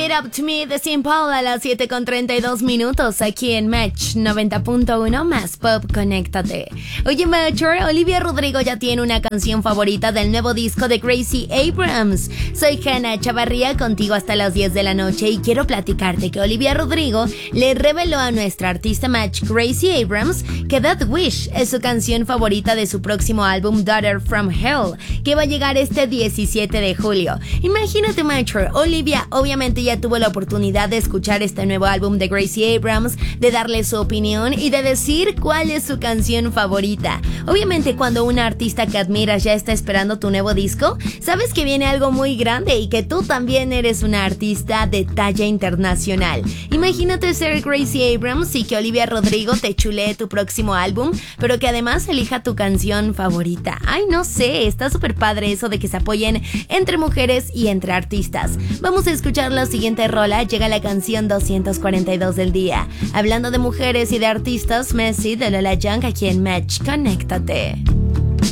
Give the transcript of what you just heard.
It Up To Me de Simple a las 7:32 aquí en Match 90.1 más Pop, conéctate. Oye, Matcher, Olivia Rodrigo ya tiene una canción favorita del nuevo disco de Gracie Abrams. Soy Hannah Chavarría, contigo hasta las 10 de la noche y quiero platicarte que Olivia Rodrigo le reveló a nuestra artista Match Gracie Abrams que That Wish es su canción favorita de su próximo álbum Daughter From Hell, que va a llegar este 17 de julio. Imagínate, Matcher, Olivia obviamente ya tuvo la oportunidad de escuchar este nuevo álbum de Gracie Abrams, de darle su opinión y de decir cuál es su canción favorita. Obviamente cuando una artista que admiras ya está esperando tu nuevo disco, sabes que viene algo muy grande y que tú también eres una artista de talla internacional. Imagínate ser Gracie Abrams y que Olivia Rodrigo te chulee tu próximo álbum, pero que además elija tu canción favorita. Ay, no sé, está súper padre eso de que se apoyen entre mujeres y entre artistas. Vamos a escuchar la siguiente rola, llega la canción 242 del día. Hablando de mujeres y de artistas, Messi de Lola Young aquí en Match, conéctate.